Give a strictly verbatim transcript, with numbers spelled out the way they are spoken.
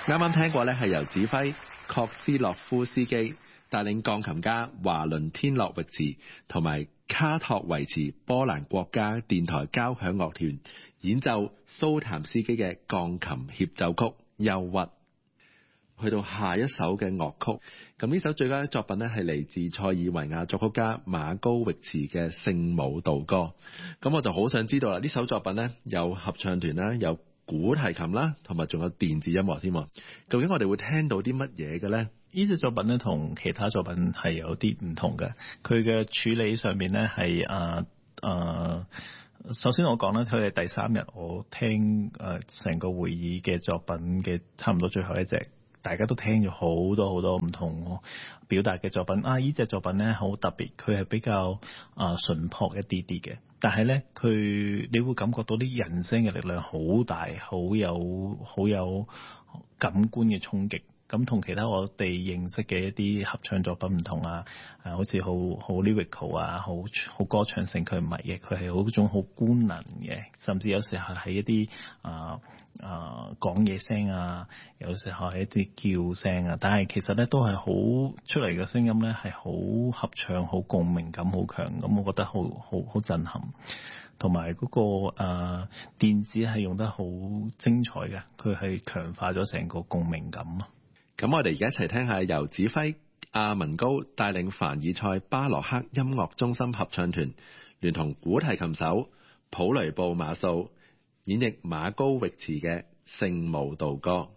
啱啱聽過咧，係由指揮確斯洛夫斯基帶領鋼琴家華倫天諾域茨同埋卡托維茨波蘭國家電台交響樂團演奏蘇譚斯基嘅鋼琴協奏曲《憂鬱》。去到下一首嘅樂曲，咁呢首最佳作品咧係嚟自塞爾維亞作曲家馬高域茨嘅《聖母道歌》。咁我就好想知道啦，呢首作品咧有合唱團啦，有古提琴啦，同埋仲有電子音樂添。究竟我哋會聽到啲乜嘢嘅咧？ 呢隻作品咧同其他作品係有啲唔同嘅，佢嘅處理上面咧係啊啊，首先我講咧，佢係第三日我聽誒成個會議嘅作品嘅差唔多最後一隻。大家都聽咗好多好多唔同表達嘅作品啊！呢隻作品咧好特別，佢係比較啊純樸一啲啲嘅，但係咧佢你會感覺到啲人聲嘅力量好大，好有好有感官嘅衝擊。咁同其他我哋認識嘅一啲合唱作品唔同啊，啊好似好好 lyrical 啊，好好歌唱性，佢唔係嘅，佢係好種好官能嘅，甚至有時候係一啲啊啊講嘢聲啊，有時候係一啲叫聲啊，但係其實咧都係好出嚟嘅聲音咧係好合唱，好共鳴感好強，咁我覺得好好好震撼。同埋嗰個誒、呃、電子係用得好精彩嘅，佢係強化咗成個共鳴感啊！ 咁我哋而家一齊聽下由指揮阿文高帶領凡爾賽巴洛克音樂中心合唱團聯同古提琴手普雷布馬素演繹馬高域茨嘅《聖母道歌》。